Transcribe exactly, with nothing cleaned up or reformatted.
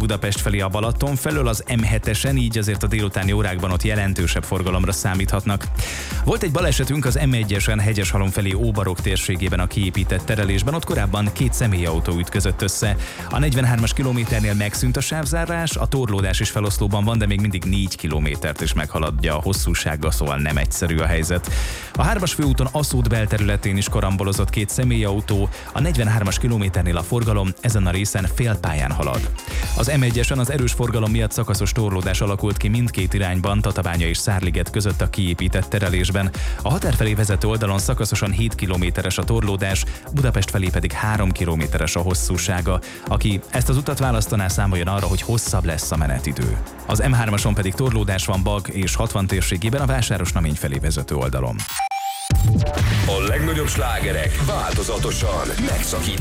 Budapest felé a Balaton felől az em hetesen, így azért a délutáni órákban ott jelentősebb forgalomra számíthatnak. Volt egy balesetünk az em egyesen Hegyeshalom felé Óbarok térségében a kiépített terelésben, ott korábban két személyautó ütközött össze. A negyvenhármas kilométernél megszűnt a sávzárás, a torlódás is feloszlóban van, de még mindig négy kilométert is meghaladja a hosszúsága, szóval nem egyszerű a helyzet. A hármas főúton Aszód belterületén is karambolozott két személyautó, a negyvenhármas kilométernél a forgalom ezen a részen félpályán halad. Az em egyesen az erős forgalom miatt szakaszos torlódás alakult ki mindkét irányban, Tatabánya és Szárliget között a kiépített terelésben. A határ felé vezető oldalon szakaszosan hét kilométeres a torlódás, Budapest felé pedig három kilométeres a hosszúsága. Aki ezt az utat választaná, számoljon arra, hogy hosszabb lesz a menetidő. Az em hármason pedig torlódás van Bag és hatvan térségében a Vásárosnamény felé vezető oldalon. A legnagyobb slágerek változatosan megszakít.